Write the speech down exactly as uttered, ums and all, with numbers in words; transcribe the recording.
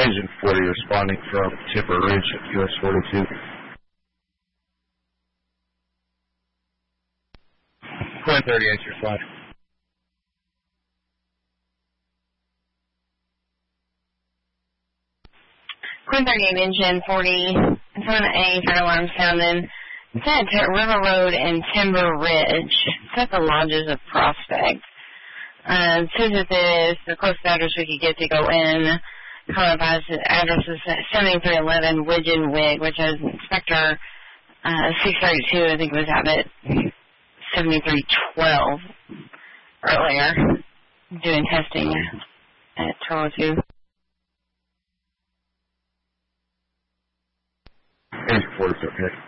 Engine forty responding from Timber Ridge, U S forty-two. Quinn thirty, answer your flight. Quinn thirty-eight, Engine forty, Zone A, fire alarm sounding. It's at River Road and Timber Ridge. It's at the lodges of Prospect. Uh, it says that this, the closest address we could get to go in, call advised address is seventy-three eleven Widgeon Wig, which has Inspector uh, six thirty-two, I think was out at seventy-three twelve earlier, doing testing at twelve oh two. Engine forty, okay.